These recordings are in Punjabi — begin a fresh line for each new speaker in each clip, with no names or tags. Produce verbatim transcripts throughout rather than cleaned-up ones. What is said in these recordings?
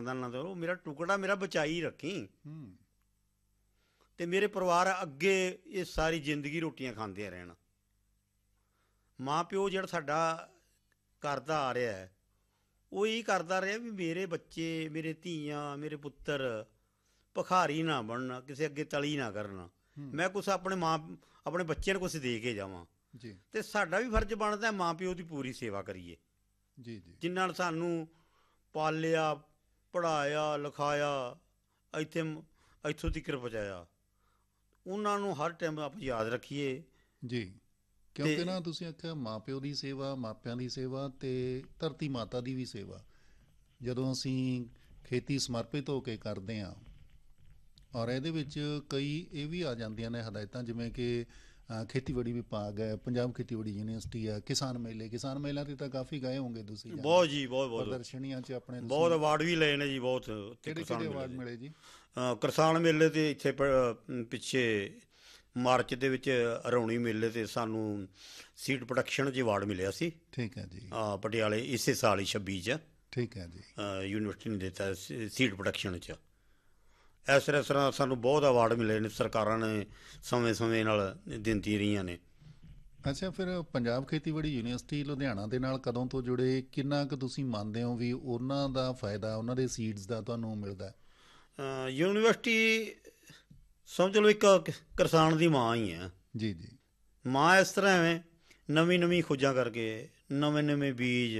ਖਾਨਦਾਨਾਂ ਤੋਂ, ਉਹ ਮੇਰਾ ਟੁਕੜਾ ਮੇਰਾ ਬਚਾਈ ਰੱਖੀ।
ਹੂੰ
ਅਤੇ ਮੇਰੇ ਪਰਿਵਾਰ ਅੱਗੇ ਇਹ ਸਾਰੀ ਜ਼ਿੰਦਗੀ ਰੋਟੀਆਂ ਖਾਂਦੇ ਰਹਿਣ। ਮਾਂ ਪਿਓ ਜਿਹੜਾ ਸਾਡਾ ਕਰਦਾ ਆ ਰਿਹਾ ਹੈ, ਉਹ ਇਹ ਕਰਦਾ ਰਿਹਾ ਵੀ ਮੇਰੇ ਬੱਚੇ, ਮੇਰੇ ਧੀਆਂ, ਮੇਰੇ ਪੁੱਤਰ ਭਿਖਾਰੀ ਨਾ ਬਣਨ, ਕਿਸੇ ਅੱਗੇ ਤਲੀ ਨਾ ਕਰਨ। ਮੈਂ ਕੁਛ ਆਪਣੇ ਮਾਂ ਆਪਣੇ ਬੱਚਿਆਂ ਨੂੰ ਕੁਛ ਦੇ ਕੇ ਜਾਵਾਂ
ਜੀ।
ਅਤੇ ਸਾਡਾ ਵੀ ਫਰਜ਼ ਬਣਦਾ ਮਾਂ ਪਿਓ ਦੀ ਪੂਰੀ ਸੇਵਾ ਕਰੀਏ,
ਜੀ ਜੀ।
ਜਿਨ੍ਹਾਂ ਨੇ ਸਾਨੂੰ ਪਾਲਿਆ, ਪੜ੍ਹਾਇਆ, ਲਿਖਾਇਆ, ਇੱਥੇ ਇੱਥੋਂ ਤੱਕ ਪਹੁੰਚਾਇਆ। ਉਹਨਾਂ ਨੂੰ ਹਰ ਟਾਈਮ ਆਪਾਂ ਯਾਦ ਰੱਖੀਏ
ਜੀ। ਕਿਉਂਕਿ ਨਾ ਤੁਸੀਂ ਆਖਿਆ ਮਾਂ ਪਿਓ ਦੀ ਸੇਵਾ, ਮਾਪਿਆਂ ਦੀ ਸੇਵਾ ਅਤੇ ਧਰਤੀ ਮਾਤਾ ਦੀ ਵੀ ਸੇਵਾ। ਜਦੋਂ ਅਸੀਂ ਖੇਤੀ ਸਮਰਪਿਤ ਹੋ ਕੇ ਕਰਦੇ ਹਾਂ, ਔਰ ਇਹਦੇ ਵਿੱਚ ਕਈ ਇਹ ਵੀ ਆ ਜਾਂਦੀਆਂ ਨੇ ਹਦਾਇਤਾਂ, ਜਿਵੇਂ ਕਿ ਖੇਤੀਬਾੜੀ ਵਿਭਾਗ ਹੈ, ਪੰਜਾਬ ਖੇਤੀਬਾੜੀ ਯੂਨੀਵਰਸਿਟੀ ਹੈ, ਕਿਸਾਨ ਮੇਲੇ। ਕਿਸਾਨ ਮੇਲਿਆਂ 'ਤੇ ਤਾਂ ਕਾਫੀ ਗਏ ਹੋਂਗੇ ਤੁਸੀਂ?
ਬਹੁਤ ਜੀ, ਬਹੁਤ ਬਹੁਤ
ਪ੍ਰਦਰਸ਼ਨੀਆਂ 'ਚ ਆਪਣੇ
ਬਹੁਤ ਅਵਾਰਡ ਵੀ ਲਏ ਨੇ ਜੀ, ਬਹੁਤ।
ਕਿਹੜੇ ਕਿਹੜੇ ਅਵਾਰਡ ਮਿਲੇ ਜੀ?
ਕਿਸਾਨ ਮੇਲੇ 'ਤੇ ਇੱਥੇ ਪਿੱਛੇ ਮਾਰਚ ਦੇ ਵਿੱਚ ਰੌਣੀ ਮੇਲੇ 'ਤੇ ਸਾਨੂੰ ਸੀਡ ਪ੍ਰੋਡਕਸ਼ਨ 'ਚ ਅਵਾਰਡ ਮਿਲਿਆ ਸੀ।
ਠੀਕ ਹੈ ਜੀ।
ਪਟਿਆਲੇ ਇਸੇ ਸਾਲ ਹੀ ਛੱਬੀ 'ਚ।
ਠੀਕ ਹੈ ਜੀ।
ਯੂਨੀਵਰਸਿਟੀ ਨੇ ਦਿੱਤਾ ਸੀਡ ਪ੍ਰੋਡਕਸ਼ਨ 'ਚ। ਇਸ ਤਰ੍ਹਾਂ ਇਸ ਤਰ੍ਹਾਂ ਸਾਨੂੰ ਬਹੁਤ ਅਵਾਰਡ ਮਿਲੇ ਨੇ, ਸਰਕਾਰਾਂ ਨੇ ਸਮੇਂ ਸਮੇਂ ਨਾਲ ਦਿੰਦੀ ਰਹੀਆਂ ਨੇ।
ਅੱਛਾ, ਫਿਰ ਪੰਜਾਬ ਖੇਤੀਬਾੜੀ ਯੂਨੀਵਰਸਿਟੀ ਲੁਧਿਆਣਾ ਦੇ ਨਾਲ ਕਦੋਂ ਤੋਂ ਜੁੜੇ? ਕਿੰਨਾ ਕੁ ਤੁਸੀਂ ਮੰਨਦੇ ਹੋ ਵੀ ਉਹਨਾਂ ਦਾ ਫਾਇਦਾ, ਉਹਨਾਂ ਦੇ ਸੀਡਸ ਦਾ ਤੁਹਾਨੂੰ ਮਿਲਦਾ?
ਯੂਨੀਵਰਸਿਟੀ ਸਮਝ ਲਓ ਇੱਕ ਕਿਸਾਨ ਦੀ ਮਾਂ ਹੀ ਹੈ।
ਜੀ ਜੀ।
ਮਾਂ ਇਸ ਤਰ੍ਹਾਂ ਐਵੇਂ ਨਵੀਂ ਨਵੀਂ ਖੋਜਾਂ ਕਰਕੇ, ਨਵੇਂ ਨਵੇਂ ਬੀਜ,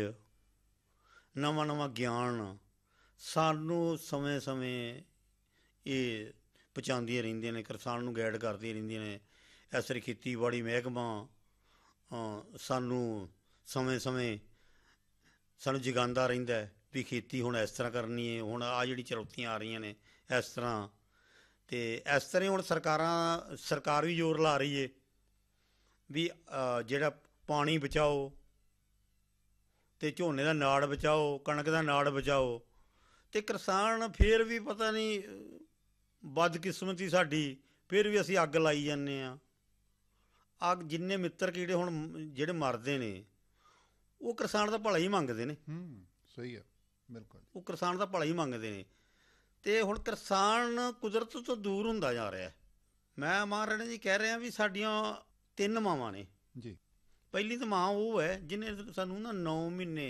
ਨਵਾਂ ਨਵਾਂ ਗਿਆਨ ਸਾਨੂੰ ਸਮੇਂ ਸਮੇਂ ਇਹ ਪਹੁੰਚਾਉਂਦੀਆਂ ਰਹਿੰਦੀਆਂ ਨੇ, ਕਿਸਾਨ ਨੂੰ ਗਾਈਡ ਕਰਦੀਆਂ ਰਹਿੰਦੀਆਂ ਨੇ। ਇਸ ਤਰ੍ਹਾਂ ਖੇਤੀਬਾੜੀ ਮਹਿਕਮਾ ਸਾਨੂੰ ਸਮੇਂ ਸਮੇਂ ਸਾਨੂੰ ਜਗਾਉਂਦਾ ਰਹਿੰਦਾ ਵੀ ਖੇਤੀ ਹੁਣ ਇਸ ਤਰ੍ਹਾਂ ਕਰਨੀ ਹੈ, ਹੁਣ ਆਹ ਜਿਹੜੀ ਚੁਣੌਤੀਆਂ ਆ ਰਹੀਆਂ ਨੇ ਇਸ ਤਰ੍ਹਾਂ। ਅਤੇ ਇਸ ਤਰ੍ਹਾਂ ਹੁਣ ਸਰਕਾਰਾਂ ਸਰਕਾਰ ਵੀ ਜ਼ੋਰ ਲਾ ਰਹੀ ਹੈ ਵੀ ਜਿਹੜਾ ਪਾਣੀ ਬਚਾਓ ਅਤੇ ਝੋਨੇ ਦਾ ਨਾੜ ਬਚਾਓ, ਕਣਕ ਦਾ ਨਾੜ ਬਚਾਓ। ਅਤੇ ਕਿਸਾਨ ਫਿਰ ਵੀ ਪਤਾ ਨਹੀਂ ਬਦਕਿਸਮਤੀ ਸਾਡੀ, ਫਿਰ ਵੀ ਅਸੀਂ ਅੱਗ ਲਾਈ ਜਾਂਦੇ ਹਾਂ। ਅੱਗ ਜਿੰਨੇ ਮਿੱਤਰ ਕੀੜੇ ਹੁਣ ਜਿਹੜੇ ਮਰਦੇ ਨੇ, ਉਹ ਕਿਸਾਨ ਦਾ ਭਲਾ ਹੀ ਮੰਗਦੇ ਨੇ।
ਹੂੰ ਸਹੀ ਹੈ, ਬਿਲਕੁਲ।
ਉਹ ਕਿਸਾਨ ਦਾ ਭਲਾ ਹੀ ਮੰਗਦੇ ਨੇ। ਅਤੇ ਹੁਣ ਕਿਸਾਨ ਕੁਦਰਤ ਤੋਂ ਦੂਰ ਹੁੰਦਾ ਜਾ ਰਿਹਾ। ਮੈਂ ਮਹਾਰਾਣਾ ਜੀ ਕਹਿ ਰਿਹਾ ਵੀ ਸਾਡੀਆਂ ਤਿੰਨ ਮਾਵਾਂ ਨੇ
ਜੀ। ਪਹਿਲੀ
ਤਾਂ ਮਾਂ ਉਹ ਹੈ ਜਿਹਨੇ ਸਾਨੂੰ ਨਾ ਨੌ ਮਹੀਨੇ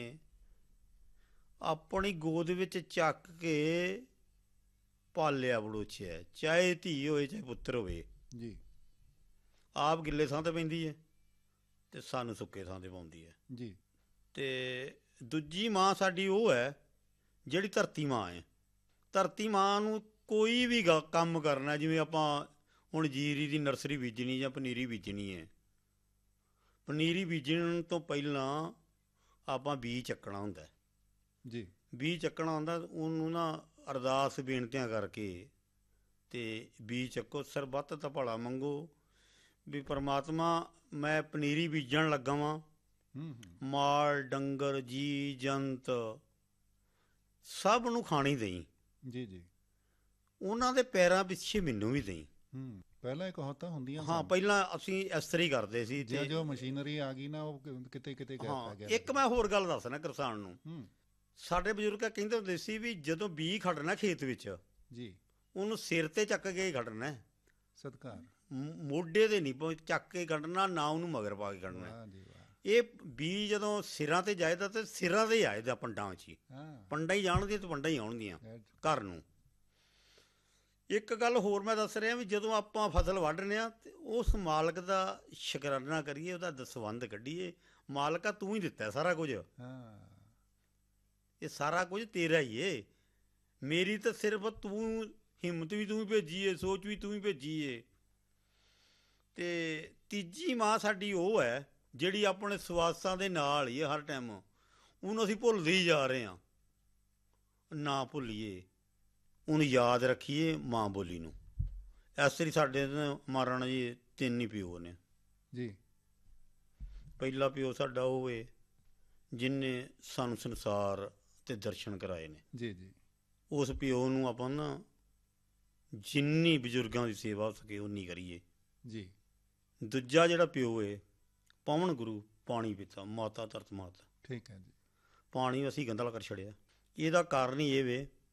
ਆਪਣੀ ਗੋਦ ਵਿੱਚ ਚੱਕ ਕੇ ਪਾਲਿਆ ਬਲੋਚਿਆ, ਚਾਹੇ ਧੀ ਹੋਵੇ ਚਾਹੇ ਪੁੱਤਰ ਹੋਵੇ ਜੀ। ਆਪ ਗਿੱਲੇ ਥਾਂ 'ਤੇ ਪੈਂਦੀ ਹੈ ਅਤੇ ਸਾਨੂੰ ਸੁੱਕੇ ਥਾਂ 'ਤੇ ਪਾਉਂਦੀ ਹੈ ਜੀ। ਅਤੇ ਦੂਜੀ ਮਾਂ ਸਾਡੀ ਉਹ ਹੈ ਜਿਹੜੀ ਧਰਤੀ ਮਾਂ ਹੈ। ਧਰਤੀ ਮਾਂ ਨੂੰ ਕੋਈ ਵੀ ਗ ਕੰਮ ਕਰਨਾ, ਜਿਵੇਂ ਆਪਾਂ ਹੁਣ ਜੀਰੀ ਦੀ ਨਰਸਰੀ ਬੀਜਣੀ ਜਾਂ ਪਨੀਰੀ ਬੀਜਣੀ ਹੈ, ਪਨੀਰੀ ਬੀਜਣ ਤੋਂ ਪਹਿਲਾਂ ਆਪਾਂ ਬੀਜ ਚੱਕਣਾ ਹੁੰਦਾ ਜੀ। ਬੀਜ ਚੱਕਣਾ ਹੁੰਦਾ, ਉਹਨੂੰ ਨਾ ਅਰਦਾਸ ਬੇਨਤੀਆਂ ਕਰਕੇ ਅਤੇ ਬੀਜ ਚੱਕੋ। ਸਰਬੱਤ ਦਾ ਭਲਾ ਮੰਗੋ ਵੀ ਪਰਮਾਤਮਾ ਮੈਂ ਪਨੀਰੀ ਬੀਜਣ ਲੱਗਾ ਵਾਂ, ਮਾਲ ਡੰਗਰ ਜੀ ਜੰਤ ਸਭ ਨੂੰ ਖਾਣੀ ਦੇਈ ਜੀ ਜੀ। ਉਹਨਾਂ ਦੇ ਪੈਰਾਂ ਪਿੱਛੇ ਮੈਨੂੰ ਵੀ ਦੇਈ। ਹੂੰ ਪਹਿਲਾਂ ਇੱਕ ਹੋਤਾ ਹੁੰਦੀਆਂ। ਹਾਂ, ਪਹਿਲਾਂ ਅਸੀਂ ਇਸ ਤਰ੍ਹਾਂ ਹੀ ਕਰਦੇ ਸੀ।
ਜੋ ਜੋ ਮਸ਼ੀਨਰੀ ਆ ਗਈ ਨਾ, ਉਹ ਕਿਤੇ ਕਿਤੇ
ਹਾਂ। ਇੱਕ ਮੈਂ ਹੋਰ ਗੱਲ ਦੱਸਣਾ ਕਿਸਾਨ ਨੂੰ। ਸਾਡੇ ਬਜ਼ੁਰਗ ਕਹਿੰਦੇ ਹੁੰਦੇ ਸੀ ਵੀ ਜਦੋਂ ਬੀਜ ਖੜਨਾ ਖੇਤ ਵਿੱਚ ਜੀ, ਉਹਨੂੰ ਸਿਰ 'ਤੇ ਚੱਕ ਕੇ ਖੜਨਾ।
ਸਤਿਕਾਰ
ਮੋਢੇ 'ਤੇ ਨਹੀਂ ਚੱਕ ਕੇ ਕੱਢਣਾ, ਨਾ ਉਹਨੂੰ ਮਗਰ ਪਾ ਕੇ ਕੱਢਣਾ। ਇਹ ਬੀਜ ਜਦੋਂ ਸਿਰਾਂ 'ਤੇ ਜਾਏਦਾ ਤਾਂ ਸਿਰਾਂ 'ਤੇ ਹੀ ਆਏਦਾ, ਪੰਡਾਂ ਵਿੱਚ ਹੀ। ਪੰਡਾਂ ਹੀ ਜਾਣਦੀਆਂ ਅਤੇ ਪੰਡਾਂ ਹੀ ਆਉਣਗੀਆਂ ਘਰ ਨੂੰ। ਇੱਕ ਗੱਲ ਹੋਰ ਮੈਂ ਦੱਸ ਰਿਹਾ ਵੀ ਜਦੋਂ ਆਪਾਂ ਫਸਲ ਵੱਢਦੇ ਹਾਂ ਅਤੇ ਉਸ ਮਾਲਕ ਦਾ ਸ਼ੁਕਰਾਨਾ ਕਰੀਏ, ਉਹਦਾ ਦਸਵੰਧ ਕੱਢੀਏ। ਮਾਲਕਾ ਤੂੰ ਹੀ ਦਿੱਤਾ ਸਾਰਾ ਕੁਝ, ਇਹ ਸਾਰਾ ਕੁਝ ਤੇਰਾ ਹੀ ਏ। ਮੇਰੀ ਤਾਂ ਸਿਰਫ ਤੂੰ ਹਿੰਮਤ ਵੀ ਤੂੰ ਹੀ ਭੇਜੀ ਏ, ਸੋਚ ਵੀ ਤੂੰ ਹੀ ਭੇਜੀ ਏ। ਅਤੇ ਤੀਜੀ ਮਾਂ ਸਾਡੀ ਉਹ ਹੈ ਜਿਹੜੀ ਆਪਣੇ ਸਵਾਸਾਂ ਦੇ ਨਾਲ ਹੀ ਹਰ ਟਾਈਮ, ਉਹਨੂੰ ਅਸੀਂ ਭੁੱਲਦੇ ਹੀ ਜਾ ਰਹੇ ਹਾਂ। ਨਾ ਭੁੱਲੀਏ, ਉਹਨੂੰ ਯਾਦ ਰੱਖੀਏ, ਮਾਂ ਬੋਲੀ ਨੂੰ। ਇਸ ਲਈ ਸਾਡੇ ਮਹਾਰਾਣਾ ਜੀ ਤਿੰਨ ਹੀ ਪਿਓ ਨੇ ਜੀ। ਪਹਿਲਾ ਪਿਓ ਸਾਡਾ ਉਹ ਏ ਜਿਹਨੇ ਸਾਨੂੰ ਸੰਸਾਰ ਅਤੇ ਦਰਸ਼ਨ ਕਰਾਏ ਨੇ ਜੀ ਜੀ। ਉਸ ਪਿਓ ਨੂੰ ਆਪਾਂ ਨਾ ਜਿੰਨੀ ਬਜ਼ੁਰਗਾਂ ਦੀ ਸੇਵਾ ਹੋ ਸਕੇ ਉਨੀ ਕਰੀਏ ਜੀ। ਦੂਜਾ ਜਿਹੜਾ ਪਿਓ ਏ ਪਵਨ ਗੁਰੂ, ਪਾਣੀ ਪਿਤਾ, ਮਾਤਾ ਧਰਤ ਮਾਤਾ। ਠੀਕ ਹੈ ਜੀ। ਪਾਣੀ ਅਸੀਂ ਗੰਦਲਾ ਕਰ ਛੱਡਿਆ। ਇਹਦਾ ਕਾਰਨ ਹੀ ਇਹ ਵੇ